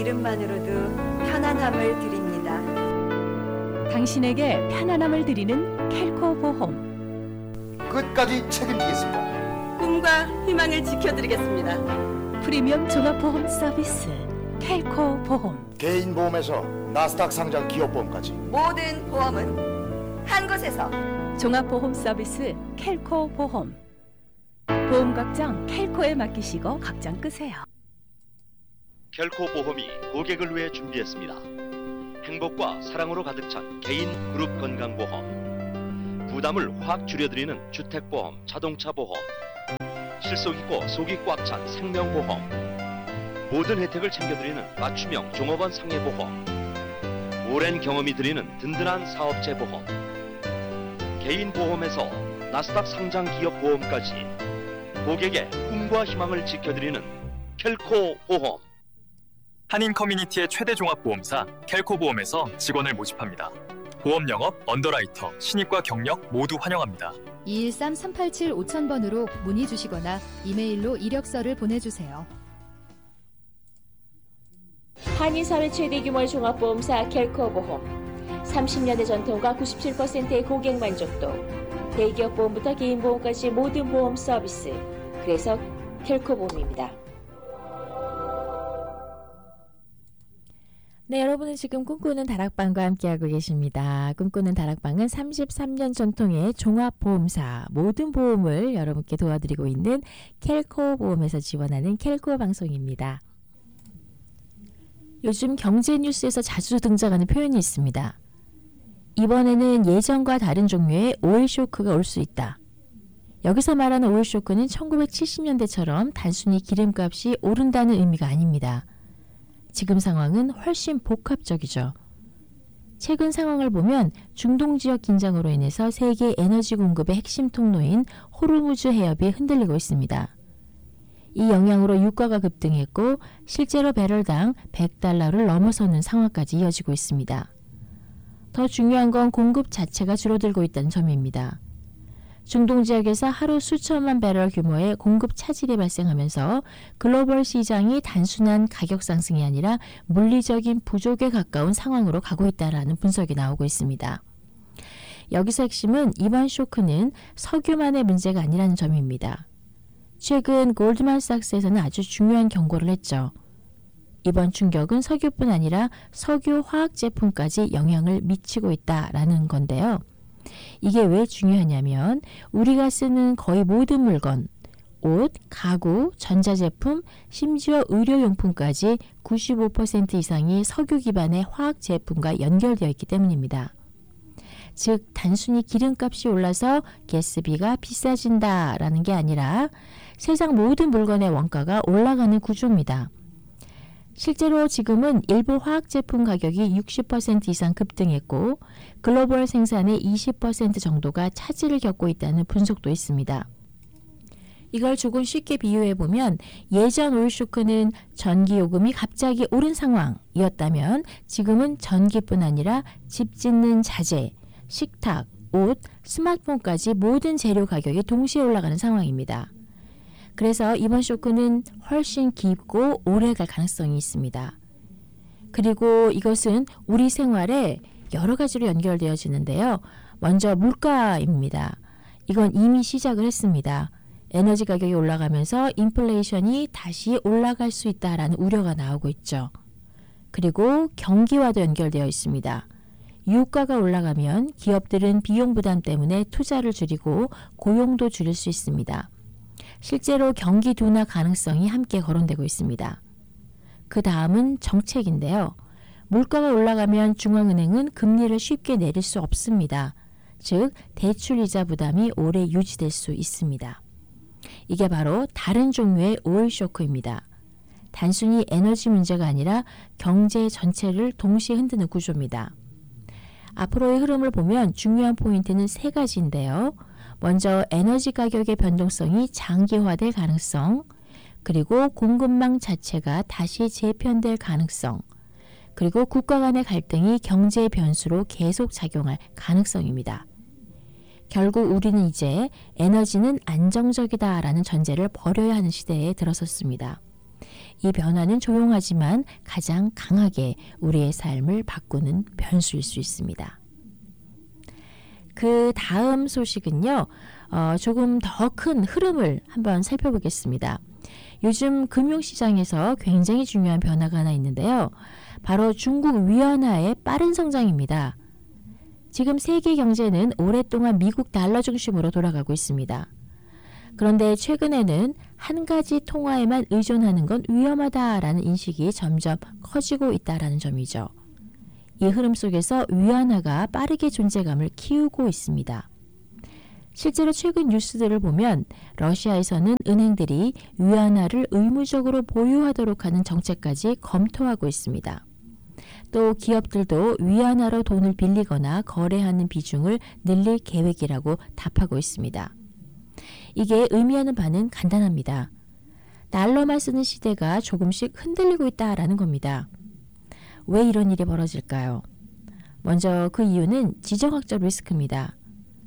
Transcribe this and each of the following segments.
이름만으로도 편안함을 드립니다. 당신에게 편안함을 드리는 켈코 보험. 끝까지 책임지겠습니다. 꿈과 희망을 지켜드리겠습니다. 프리미엄 종합보험 서비스 켈코 보험. 개인 보험에서 나스닥 상장 기업보험까지 모든 보험은 한 곳에서. 종합보험 서비스 켈코 보험. 보험 걱정 켈코에 맡기시고 걱정 끄세요. 켈코 보험이 고객을 위해 준비했습니다. 행복과 사랑으로 가득 찬 개인 그룹 건강보험, 부담을 확 줄여드리는 주택보험, 자동차보험, 실속 있고 속이 꽉 찬 생명보험, 모든 혜택을 챙겨드리는 맞춤형 종업원 상해보험, 오랜 경험이 드리는 든든한 사업체보험, 개인 보험에서 나스닥 상장 기업 보험까지 고객의 꿈과 희망을 지켜드리는 켈코 보험. 한인 커뮤니티의 최대 종합보험사 켈코보험에서 직원을 모집합니다. 보험 영업, 언더라이터, 신입과 경력 모두 환영합니다. 213-387-5000번으로 문의 주시거나 이메일로 이력서를 보내주세요. 한인사회 최대 규모의 종합보험사 켈코보험. 30년의 전통과 97%의 고객 만족도. 대기업 보험부터 개인 보험까지 모든 보험 서비스. 그래서 켈코보험입니다. 네, 여러분은 지금 꿈꾸는 다락방과 함께하고 계십니다. 꿈꾸는 다락방은 33년 전통의 종합보험사, 모든 보험을 여러분께 도와드리고 있는 켈코 보험에서 지원하는 켈코 방송입니다. 요즘 경제 뉴스에서 자주 등장하는 표현이 있습니다. 이번에는 예전과 다른 종류의 오일 쇼크가 올 수 있다. 여기서 말하는 오일 쇼크는 1970년대처럼 단순히 기름값이 오른다는 의미가 아닙니다. 지금 상황은 훨씬 복합적이죠. 최근 상황을 보면 중동 지역 긴장으로 인해서 세계 에너지 공급의 핵심 통로인 호르무즈 해협이 흔들리고 있습니다. 이 영향으로 유가가 급등했고 실제로 배럴당 $100를 넘어서는 상황까지 이어지고 있습니다. 더 중요한 건 공급 자체가 줄어들고 있다는 점입니다. 중동 지역에서 하루 수천만 배럴 규모의 공급 차질이 발생하면서 글로벌 시장이 단순한 가격 상승이 아니라 물리적인 부족에 가까운 상황으로 가고 있다는 분석이 나오고 있습니다. 여기서 핵심은 이번 쇼크는 석유만의 문제가 아니라는 점입니다. 최근 골드만삭스에서는 아주 중요한 경고를 했죠. 이번 충격은 석유뿐 아니라 석유 화학 제품까지 영향을 미치고 있다라는 건데요. 이게 왜 중요하냐면 우리가 쓰는 거의 모든 물건, 옷, 가구, 전자제품, 심지어 의료용품까지 95% 이상이 석유 기반의 화학 제품과 연결되어 있기 때문입니다. 즉 단순히 기름값이 올라서 가스비가 비싸진다라는 게 아니라 세상 모든 물건의 원가가 올라가는 구조입니다. 실제로 지금은 일부 화학 제품 가격이 60% 이상 급등했고 글로벌 생산의 20% 정도가 차질을 겪고 있다는 분석도 있습니다. 이걸 조금 쉽게 비유해보면 예전 오일 쇼크는 전기요금이 갑자기 오른 상황이었다면 지금은 전기뿐 아니라 집 짓는 자재, 식탁, 옷, 스마트폰까지 모든 재료 가격이 동시에 올라가는 상황입니다. 그래서 이번 쇼크는 훨씬 깊고 오래 갈 가능성이 있습니다. 그리고 이것은 우리 생활에 여러 가지로 연결되어지는데요. 먼저 물가입니다. 이건 이미 시작을 했습니다. 에너지 가격이 올라가면서 인플레이션이 다시 올라갈 수 있다라는 우려가 나오고 있죠. 그리고 경기와도 연결되어 있습니다. 유가가 올라가면 기업들은 비용 부담 때문에 투자를 줄이고 고용도 줄일 수 있습니다. 실제로 경기 둔화 가능성이 함께 거론되고 있습니다. 그 다음은 정책인데요. 물가가 올라가면 중앙은행은 금리를 쉽게 내릴 수 없습니다. 즉 대출이자 부담이 오래 유지될 수 있습니다. 이게 바로 다른 종류의 오일 쇼크입니다. 단순히 에너지 문제가 아니라 경제 전체를 동시에 흔드는 구조입니다. 앞으로의 흐름을 보면 중요한 포인트는 세 가지인데요. 먼저 에너지 가격의 변동성이 장기화될 가능성, 그리고 공급망 자체가 다시 재편될 가능성, 그리고 국가 간의 갈등이 경제 변수로 계속 작용할 가능성입니다. 결국 우리는 이제 에너지는 안정적이다라는 전제를 버려야 하는 시대에 들어섰습니다. 이 변화는 조용하지만 가장 강하게 우리의 삶을 바꾸는 변수일 수 있습니다. 그 다음 소식은요. 조금 더 큰 흐름을 한번 살펴보겠습니다. 요즘 금융시장에서 굉장히 중요한 변화가 하나 있는데요. 바로 중국 위안화의 빠른 성장입니다. 지금 세계 경제는 오랫동안 미국 달러 중심으로 돌아가고 있습니다. 그런데 최근에는 한 가지 통화에만 의존하는 건 위험하다라는 인식이 점점 커지고 있다라는 점이죠. 이 흐름 속에서 위안화가 빠르게 존재감을 키우고 있습니다. 실제로 최근 뉴스들을 보면 러시아에서는 은행들이 위안화를 의무적으로 보유하도록 하는 정책까지 검토하고 있습니다. 또 기업들도 위안화로 돈을 빌리거나 거래하는 비중을 늘릴 계획이라고 답하고 있습니다. 이게 의미하는 바는 간단합니다. 달러만 쓰는 시대가 조금씩 흔들리고 있다라는 겁니다. 왜 이런 일이 벌어질까요? 먼저 그 이유는 지정학적 리스크입니다.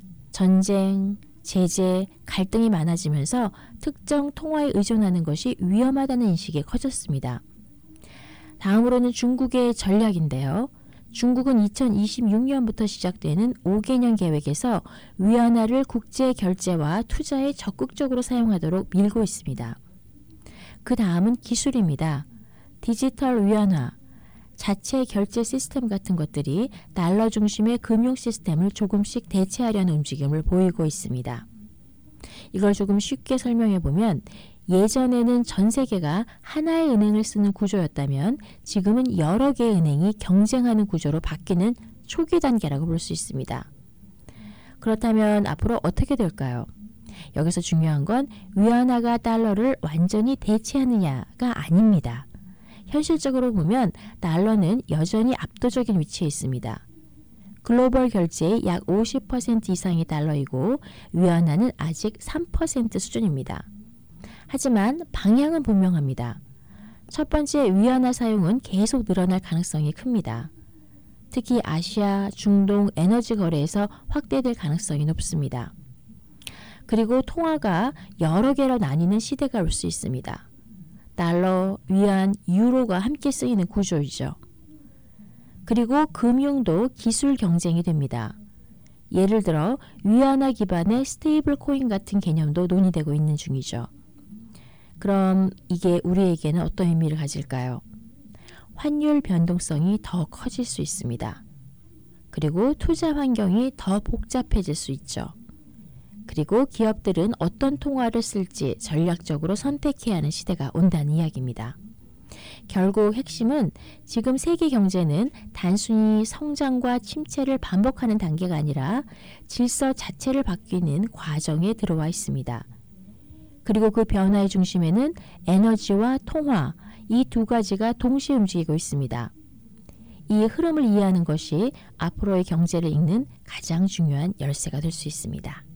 전쟁, 제재, 갈등이 많아지면서 특정 통화에 의존하는 것이 위험하다는 인식이 커졌습니다. 다음으로는 중국의 전략인데요. 중국은 2026년부터 시작되는 5개년 계획에서 위안화를 국제 결제와 투자에 적극적으로 사용하도록 밀고 있습니다. 그 다음은 기술입니다. 디지털 위안화, 자체 결제 시스템 같은 것들이 달러 중심의 금융 시스템을 조금씩 대체하려는 움직임을 보이고 있습니다. 이걸 조금 쉽게 설명해 보면 예전에는 전 세계가 하나의 은행을 쓰는 구조였다면 지금은 여러 개의 은행이 경쟁하는 구조로 바뀌는 초기 단계라고 볼 수 있습니다. 그렇다면 앞으로 어떻게 될까요? 여기서 중요한 건 위안화가 달러를 완전히 대체하느냐가 아닙니다. 현실적으로 보면 달러는 여전히 압도적인 위치에 있습니다. 글로벌 결제의 약 50% 이상이 달러이고 위안화는 아직 3% 수준입니다. 하지만 방향은 분명합니다. 첫 번째, 위안화 사용은 계속 늘어날 가능성이 큽니다. 특히 아시아, 중동 에너지 거래에서 확대될 가능성이 높습니다. 그리고 통화가 여러 개로 나뉘는 시대가 올 수 있습니다. 달러, 위안, 유로가 함께 쓰이는 구조이죠. 그리고 금융도 기술 경쟁이 됩니다. 예를 들어 위안화 기반의 스테이블 코인 같은 개념도 논의되고 있는 중이죠. 그럼 이게 우리에게는 어떤 의미를 가질까요? 환율 변동성이 더 커질 수 있습니다. 그리고 투자 환경이 더 복잡해질 수 있죠. 그리고 기업들은 어떤 통화를 쓸지 전략적으로 선택해야 하는 시대가 온다는 이야기입니다. 결국 핵심은 지금 세계 경제는 단순히 성장과 침체를 반복하는 단계가 아니라 질서 자체를 바뀌는 과정에 들어와 있습니다. 그리고 그 변화의 중심에는 에너지와 통화, 이 두 가지가 동시에 움직이고 있습니다. 이 흐름을 이해하는 것이 앞으로의 경제를 읽는 가장 중요한 열쇠가 될 수 있습니다.